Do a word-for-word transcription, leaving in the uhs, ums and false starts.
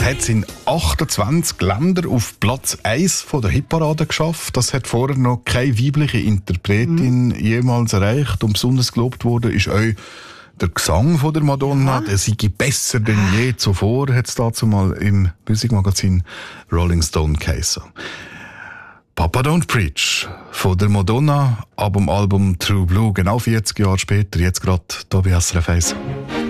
Das hat es in achtundzwanzig Ländern auf Platz eins von der Hitparade geschafft. Das hat vorher noch keine weibliche Interpretin mhm. jemals erreicht. Und besonders gelobt worden ist auch der Gesang von der Madonna. Ja. Der sei besser denn je zuvor, hat es dazu mal im Musikmagazin Rolling Stone geheißen. Papa Don't Preach von der Madonna ab dem Album True Blue. Genau vierzig Jahre später, jetzt gerade hier bei S R F eins.